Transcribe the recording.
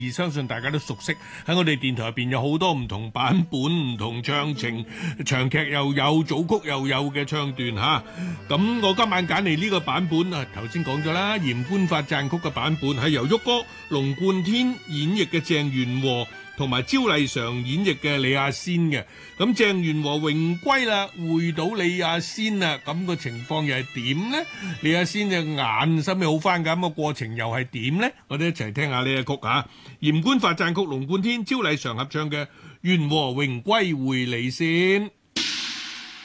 而相信大家都熟悉，喺我哋電台入邊有好多唔同版本、唔同唱情，長劇又有，組曲又有嘅唱段嚇。咁我今晚揀嚟呢個版本啊，頭先講咗啦，《鹽官發讚曲》嘅版本係由旭哥、龍貫天演繹嘅鄭元和，同埋招麗常演繹嘅李亞仙嘅。咁鄭元和榮歸啦，會到李亞仙啦，咁個情況又係點呢？李亞仙隻眼心咪好翻㗎，咁個過程又係點呢？我哋一齊聽下呢一曲嚇，《鹽官發讚曲》，龍貫天、招麗常合唱嘅《元和榮歸會李仙》。